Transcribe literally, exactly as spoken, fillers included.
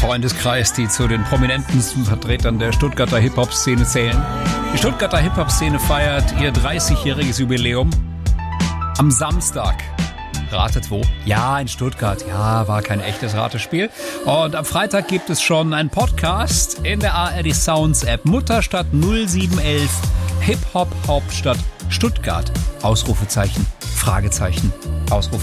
Freundeskreis, die zu den prominentesten Vertretern der Stuttgarter Hip-Hop-Szene zählen. Die Stuttgarter Hip-Hop-Szene feiert ihr dreißigjähriges Jubiläum am Samstag. Ratet wo? Ja, in Stuttgart. Ja, war kein echtes Ratespiel. Und am Freitag gibt es schon einen Podcast in der A R D Sounds App. Mutterstadt null sieben eins Hip-Hop Hauptstadt Stuttgart. Ausrufezeichen, Fragezeichen, Ausrufezeichen.